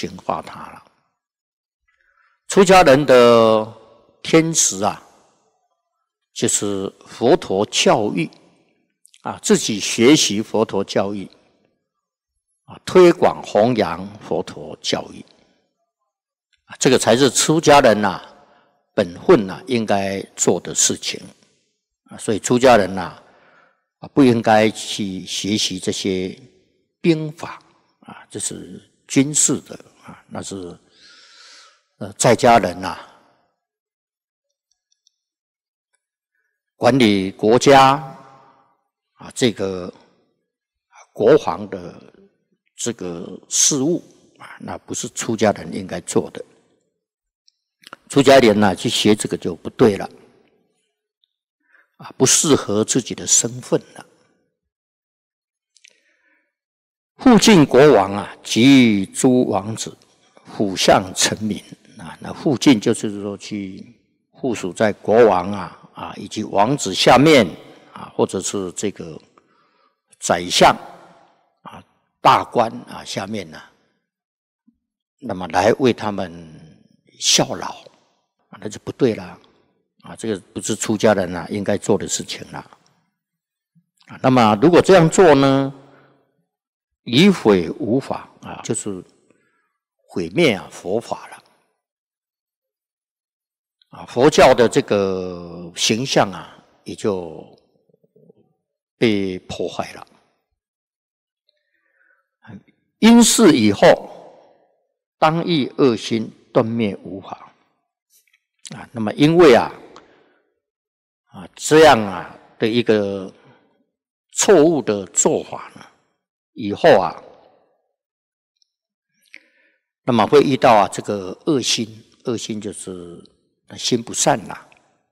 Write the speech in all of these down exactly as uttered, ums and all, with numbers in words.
行化他了。出家人的天职啊，就是佛陀教育啊，自己学习佛陀教育啊，推广弘扬佛陀教育啊，这个才是出家人呐、啊、本分呐、啊、应该做的事情啊。所以出家人呐、啊。啊，不应该去学习这些兵法啊，这是军事的啊，那是呃在家人呐、啊，管理国家啊，这个国防的这个事务啊，那不是出家人应该做的。出家人呐、啊，去学这个就不对了。啊，不适合自己的身份了。附近国王啊，给予诸王子，辅相臣民啊。那附近就是说去附属在国王啊啊以及王子下面啊，或者是这个宰相啊、大官啊下面呢、啊，那么来为他们效劳啊，那就不对了。啊，这个不是出家人啊应该做的事情了。啊，那么如果这样做呢，以毁无法啊，就是毁灭啊佛法了。啊，佛教的这个形象啊，也就被破坏了。因是以后，当益恶心，断灭无法。啊，那么因为啊。啊，这样啊的一个错误的做法呢，以后啊，那么会遇到啊这个恶心，恶心就是心不善啦，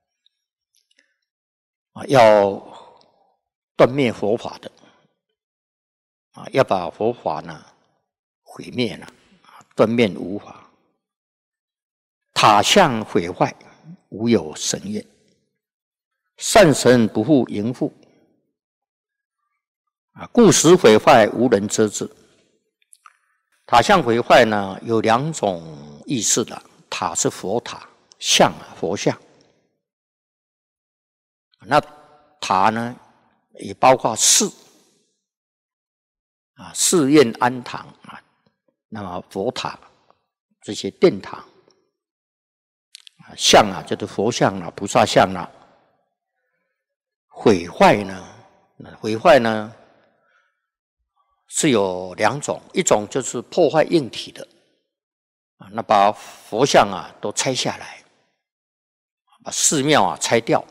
啊，要断灭佛法的，啊，要把佛法呢毁灭了，断灭无法，塔相毁坏，无有神愿。善神不复盈复啊，故时毁坏无人遮止。塔相毁坏呢，有两种意思的。塔是佛塔，像啊佛像。那塔呢，也包括寺啊，寺院庵堂啊，那么佛塔这些殿堂啊，像啊就是佛像啊、菩萨像啊。毁坏呢？毁坏呢是有两种，一种就是破坏硬体的，啊，那把佛像啊都拆下来，把寺庙啊拆掉，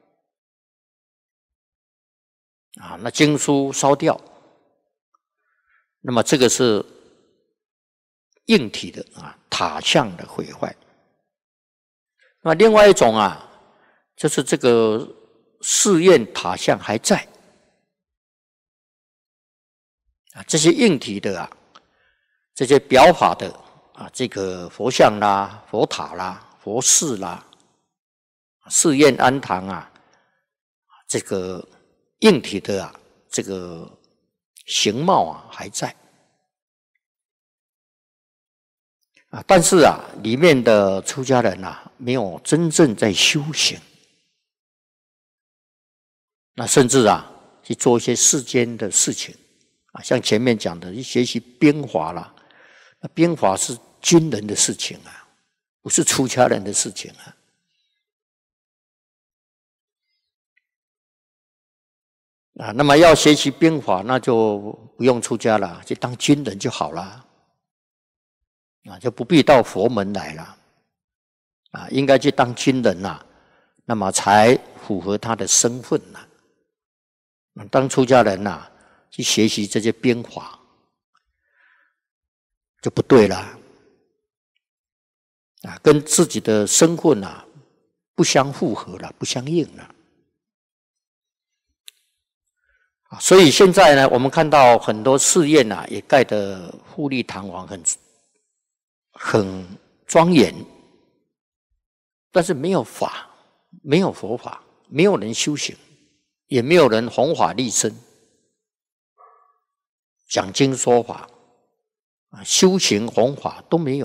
啊，那经书烧掉，那么这个是硬体的啊，塔像的毁坏。那另外一种啊，就是这个。寺院塔像还在啊，这些硬体的啊，这些表法的啊，这个佛像啦、佛塔啦、佛寺啦、寺院庵堂啊，这个硬体的啊，这个形貌啊还在啊，但是啊，里面的出家人啊，没有真正在修行。那甚至啊，去做一些世间的事情啊，像前面讲的，去学习兵法啦，那兵法是军人的事情啊，不是出家人的事情啊。啊，那么要学习兵法，那就不用出家了，去当军人就好了，啊，就不必到佛门来了，啊，应该去当军人呐、啊，那么才符合他的身份呐、啊。当出家人呐、啊，去学习这些兵法就不对了，啊，跟自己的身份啊不相符合了，不相应了。啊，所以现在呢，我们看到很多寺院啊，也盖得富丽堂皇，很很庄严，但是没有法，没有佛法，没有人修行。也没有人弘法利生，讲经说法修行弘法都没有。